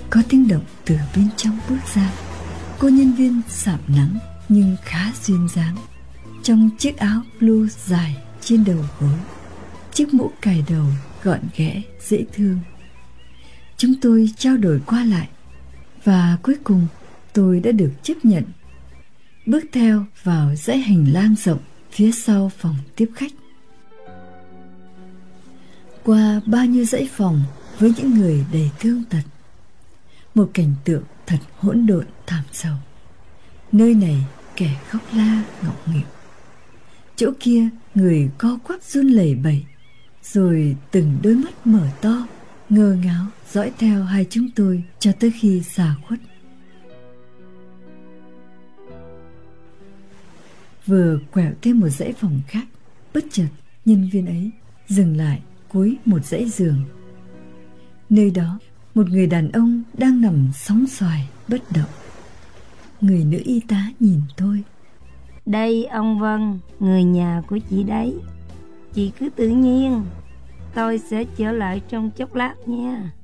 Có tiếng động từ bên trong bước ra. Cô nhân viên sạm nắng nhưng khá duyên dáng, trong chiếc áo blue dài trên đầu gối, chiếc mũ cài đầu gọn ghẽ dễ thương. Chúng tôi trao đổi qua lại và cuối cùng tôi đã được chấp nhận bước theo vào dãy hành lang rộng phía sau phòng tiếp khách. Qua bao nhiêu dãy phòng với những người đầy thương tật, một cảnh tượng thật hỗn độn thảm sầu. Nơi này kẻ khóc la ngọng nghịu, chỗ kia người co quắp run lẩy bẩy, rồi từng đôi mắt mở to ngơ ngáo dõi theo hai chúng tôi cho tới khi xa khuất. Vừa quẹo thêm một dãy phòng khác, bất chợt nhân viên ấy dừng lại cuối một dãy giường. Nơi đó một người đàn ông đang nằm sóng xoài bất động. Người nữ y tá nhìn tôi. Đây ông Vân, người nhà của chị đấy. Chị cứ tự nhiên, tôi sẽ trở lại trong chốc lát nha.